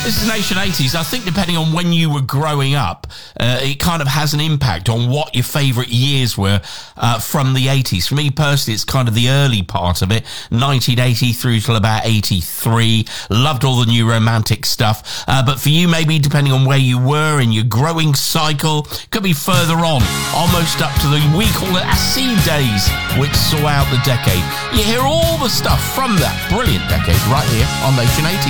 This is Nation 80s. I think depending on when you were growing up, it kind of has an impact on what your favourite years were from the 80s. For me personally, it's kind of the early part of it, 1980 through till about 83. Loved all the new romantic stuff. But for you, maybe depending on where you were in your growing cycle, could be further on, almost up to the, we call it acid days, which saw out the decade. You hear all the stuff from that brilliant decade right here on Nation 80.